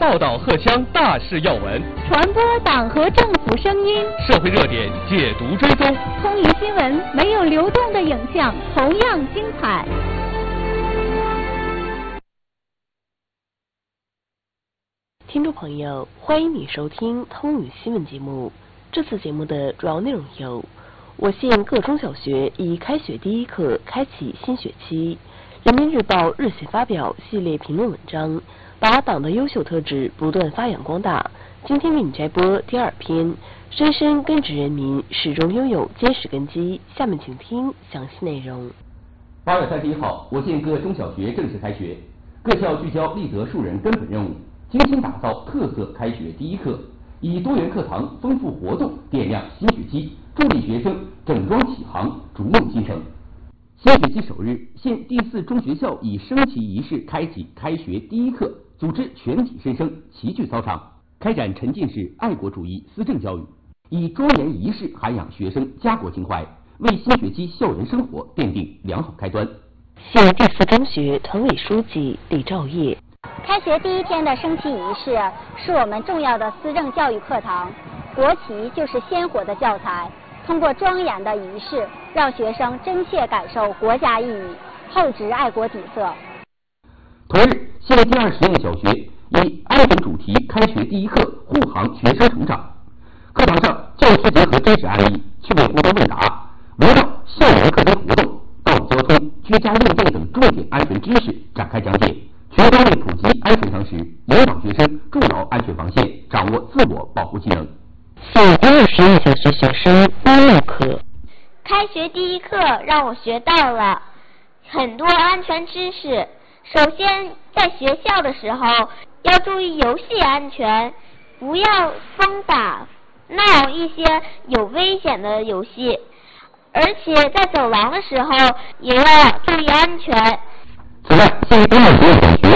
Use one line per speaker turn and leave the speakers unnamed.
报道荷枪大事要闻，
传播党和政府声音，
社会热点解读追踪。
通舆新闻没有流动的影像，同样精彩。
听众朋友，欢迎你收听通语新闻节目。这次节目的主要内容有：我县各中小学以开学第一课开启新学期。人民日报日前发表系列评论文章，把党的优秀特质不断发扬光大。今天为你摘播第二篇，深深根植人民，始终拥有坚实根基。下面请听详细内容。
8月31号，我县各中小学正式开学，各校聚焦立德树人根本任务，精心打造特色开学第一课，以多元课堂、丰富活动点亮新学期，助力学生整装启航，逐梦新生。新学期首日，县第4中学校以升旗仪式开启开学第一课，组织全体师生齐聚操场，开展沉浸式爱国主义思政教育，以庄严仪式涵养学生家国情怀，为新学期校园生活奠定良好开端。
县第4中学团委书记李兆业。
开学第一天的升旗仪式是我们重要的思政教育课堂，国旗就是鲜活的教材，通过庄严的仪式，让学生真切感受国家意义，厚植爱国底色。
同日，县第2实验小学以安全主题开学第一课，护航学生成长。课堂上，教师结合真实案例、趣味互动问答，围绕校园课间活动、道路交通、居家用电等重点安全知识展开讲解，全方位普及安全常识，引导学生筑牢安全防线，掌握自我保护技能。
县第2实验小学学生汪乐可。
开学第一课让我学到了很多安全知识。首先，在学校的时候要注意游戏安全，不要疯打闹一些有危险的游戏，而且在走廊的时候也要注意安全。
此外，县第2实验小学